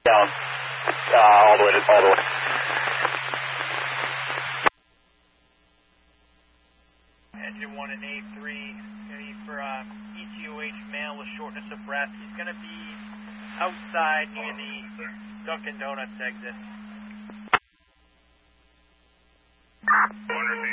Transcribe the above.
Down. All the way. Engine 1 and A3, going to be for ETOH male with shortness of breath. He's going to be outside near the Dunkin' Donuts exit. 200 feet.